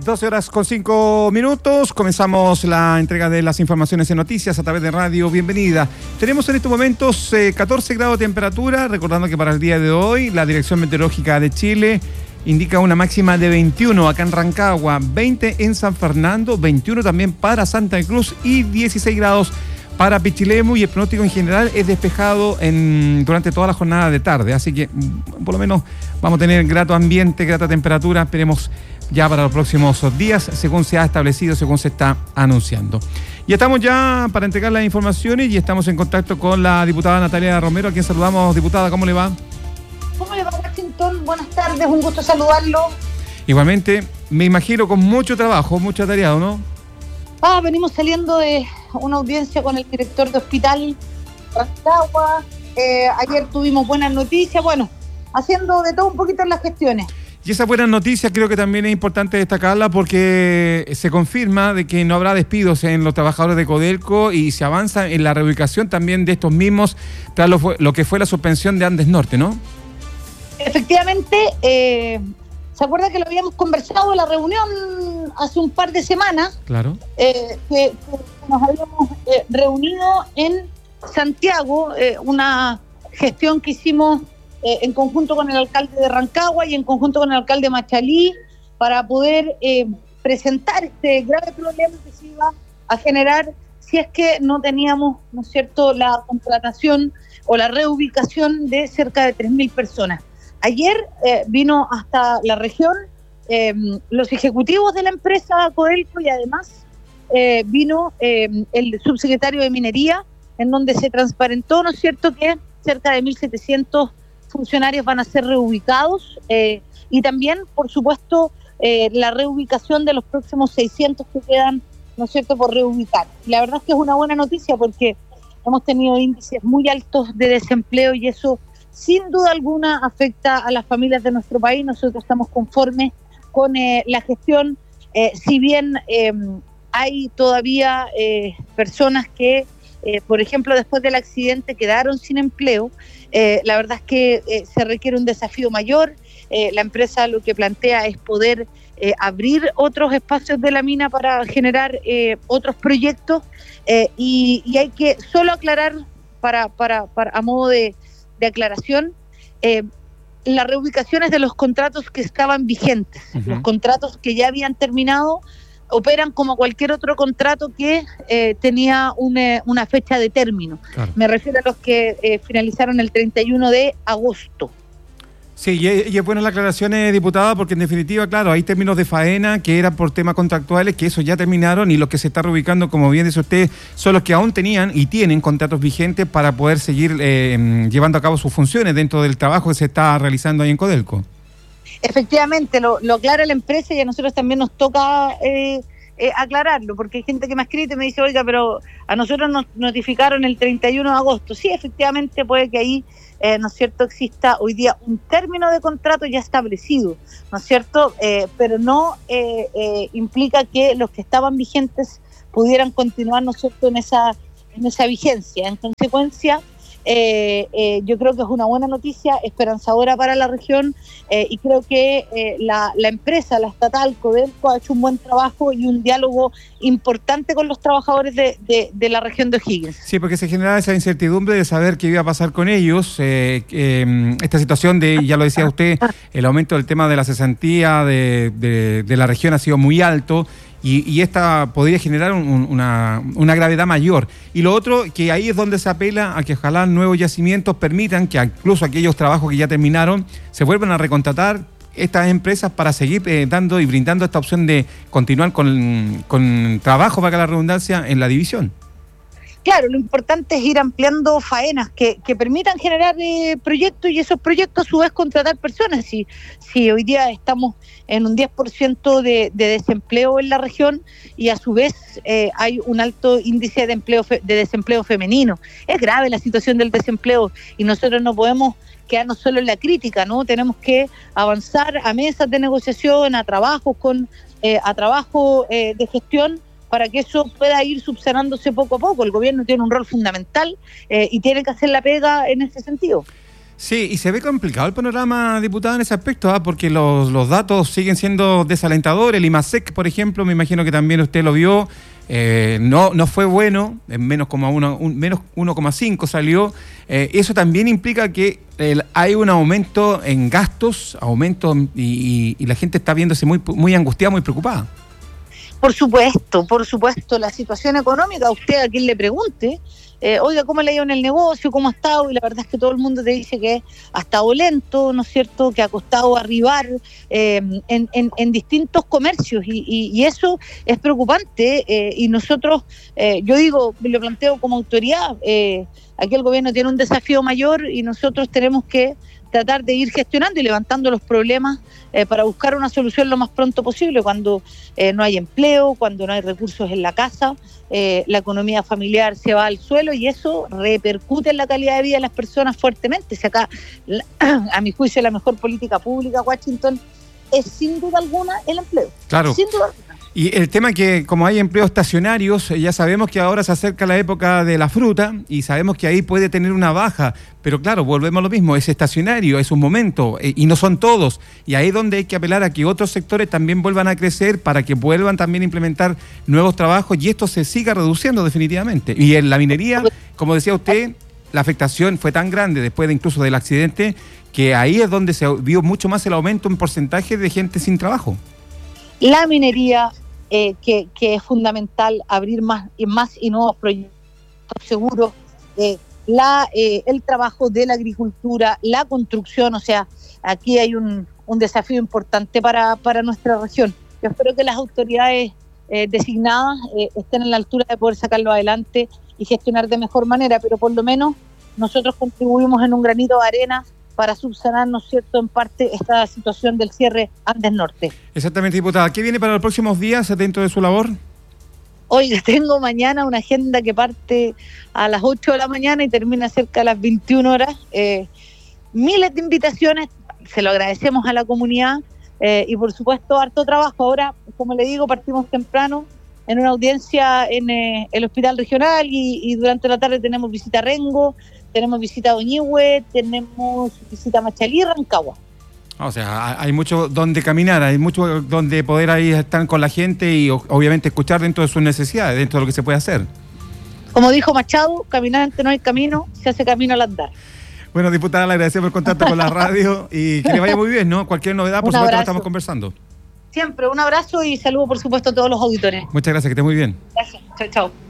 12:05. Comenzamos la entrega de las informaciones en noticias a través de Radio Bienvenida. Tenemos en estos momentos 14 grados de temperatura, recordando que para el día de hoy la Dirección Meteorológica de Chile indica una máxima de 21 acá en Rancagua, 20 en San Fernando, 21 también para Santa Cruz y 16 grados para Pichilemu, y el pronóstico en general es despejado durante toda la jornada de tarde, así que por lo menos vamos a tener grato ambiente, grata temperatura, esperemos ya para los próximos días, según se ha establecido, según se está anunciando. Y estamos ya para entregar las informaciones y estamos en contacto con la diputada Natalia Romero, a quien saludamos. Diputada, ¿cómo le va? ¿Cómo le va, Washington? Buenas tardes, un gusto saludarlo. Igualmente, me imagino con mucho trabajo, mucho atareado, ¿no? Venimos saliendo de una audiencia con el director de hospital Rancagua. Ayer tuvimos buenas noticias, haciendo de todo un poquito en las gestiones. Y esa buena noticia creo que también es importante destacarla porque se confirma de que no habrá despidos en los trabajadores de Codelco y se avanza en la reubicación también de estos mismos tras lo que fue la suspensión de Andes Norte, ¿no? Efectivamente, ¿se acuerda que lo habíamos conversado en la reunión hace un par de semanas? Claro. Que nos habíamos reunido en Santiago, una gestión que hicimos en conjunto con el alcalde de Rancagua y en conjunto con el alcalde de Machalí para poder presentar este grave problema que se iba a generar si es que no teníamos, ¿no es cierto?, la contratación o la reubicación de cerca de 3.000 personas. Ayer vino hasta la región los ejecutivos de la empresa Codelco y además vino el subsecretario de Minería, en donde se transparentó, ¿no es cierto?, que cerca de 1.700 funcionarios van a ser reubicados y también, por supuesto, la reubicación de los próximos 600 que quedan, ¿no es cierto?, por reubicar. Y la verdad es que es una buena noticia porque hemos tenido índices muy altos de desempleo y eso sin duda alguna afecta a las familias de nuestro país. Nosotros estamos conformes con la gestión, si bien hay todavía personas que, por ejemplo, después del accidente quedaron sin empleo. La verdad es que se requiere un desafío mayor. La empresa lo que plantea es poder abrir otros espacios de la mina para generar otros proyectos y hay que solo aclarar para a modo de aclaración, las reubicaciones de los contratos que estaban vigentes. Uh-huh. Los contratos que ya habían terminado operan como cualquier otro contrato que tenía una fecha de término. Claro. Me refiero a los que finalizaron el 31 de agosto. Sí, y es buena la aclaración, diputada, porque en definitiva, claro, hay términos de faena que eran por temas contractuales, que eso ya terminaron, y los que se está reubicando, como bien dice usted, son los que aún tenían y tienen contratos vigentes para poder seguir llevando a cabo sus funciones dentro del trabajo que se está realizando ahí en Codelco. Efectivamente, lo aclara la empresa y a nosotros también nos toca aclararlo, porque hay gente que me ha escrito y me dice, oiga, pero a nosotros nos notificaron el 31 de agosto. Sí, efectivamente puede que ahí, ¿no es cierto?, exista hoy día un término de contrato ya establecido, ¿no es cierto?, pero no implica que los que estaban vigentes pudieran continuar, ¿no es cierto?, en esa vigencia. En consecuencia, yo creo que es una buena noticia, esperanzadora para la región, y creo que la empresa, la estatal Codelco, ha hecho un buen trabajo y un diálogo importante con los trabajadores de la región de O'Higgins. Sí, porque se generaba esa incertidumbre de saber qué iba a pasar con ellos. Esta situación de, ya lo decía usted, el aumento del tema de la cesantía de la región ha sido muy alto. Y esta podría generar una gravedad mayor. Y lo otro, que ahí es donde se apela a que ojalá nuevos yacimientos permitan que incluso aquellos trabajos que ya terminaron se vuelvan a recontratar estas empresas para seguir dando y brindando esta opción de continuar con trabajo, para la redundancia, en la división. Claro, lo importante es ir ampliando faenas que permitan generar proyectos y esos proyectos a su vez contratar personas. Si hoy día estamos en un 10% de desempleo en la región y a su vez hay un alto índice de desempleo femenino. Es grave la situación del desempleo y nosotros no podemos quedarnos solo en la crítica, ¿no? Tenemos que avanzar a mesas de negociación, a trabajos de gestión, para que eso pueda ir subsanándose poco a poco. El gobierno tiene un rol fundamental y tiene que hacer la pega en ese sentido. Sí, y se ve complicado el panorama, diputado, en ese aspecto, porque los datos siguen siendo desalentadores. El IMASEC, por ejemplo, me imagino que también usted lo vio, no fue bueno, en menos 1,5 salió. Eso también implica que hay un aumento en gastos, y la gente está viéndose muy angustiada, muy preocupada. Por supuesto, la situación económica, a usted a quien le pregunte, oiga, ¿cómo le ha ido en el negocio? ¿Cómo ha estado? Y la verdad es que todo el mundo te dice que ha estado lento, ¿no es cierto?, que ha costado arribar en distintos comercios y eso es preocupante y nosotros, yo digo, lo planteo como autoridad, aquí el gobierno tiene un desafío mayor y nosotros tenemos que tratar de ir gestionando y levantando los problemas para buscar una solución lo más pronto posible cuando no hay empleo, cuando no hay recursos en la casa, la economía familiar se va al suelo y eso repercute en la calidad de vida de las personas fuertemente. Si acá, a mi juicio, la mejor política pública, Washington, es sin duda alguna el empleo. Claro. Sin duda alguna. Y el tema que como hay empleos estacionarios, ya sabemos que ahora se acerca la época de la fruta y sabemos que ahí puede tener una baja, pero claro, volvemos a lo mismo, es estacionario, es un momento y no son todos. Y ahí es donde hay que apelar a que otros sectores también vuelvan a crecer para que vuelvan también a implementar nuevos trabajos y esto se siga reduciendo definitivamente. Y en la minería, como decía usted, la afectación fue tan grande después incluso del accidente que ahí es donde se vio mucho más el aumento en porcentaje de gente sin trabajo. La minería... que es fundamental abrir más y nuevos proyectos seguros, el trabajo de la agricultura, la construcción, o sea, aquí hay un desafío importante para nuestra región. Yo espero que las autoridades designadas estén a la altura de poder sacarlo adelante y gestionar de mejor manera, pero por lo menos nosotros contribuimos en un granito de arena para subsanar, ¿no es cierto?, en parte esta situación del cierre Andes Norte. Exactamente, diputada. ¿Qué viene para los próximos días dentro de su labor? Oiga, tengo mañana una agenda que parte a las 8 de la mañana y termina cerca de las 21 horas. Miles de invitaciones, se lo agradecemos a la comunidad y por supuesto harto trabajo. Ahora, como le digo, partimos temprano en una audiencia en el Hospital Regional y durante la tarde tenemos visita a Rengo, tenemos visita a Doñihue, tenemos visita a Machalí y Rancagua. O sea, hay mucho donde caminar, hay mucho donde poder ahí estar con la gente y obviamente escuchar dentro de sus necesidades, dentro de lo que se puede hacer. Como dijo Machado, caminante no hay camino, se hace camino al andar. Bueno, diputada, le agradecemos por contacto con la radio y que le vaya muy bien, ¿no? Cualquier novedad, por supuesto, lo estamos conversando. Siempre, un abrazo y saludo, por supuesto, a todos los auditores. Muchas gracias, que esté muy bien. Gracias, chao, chao.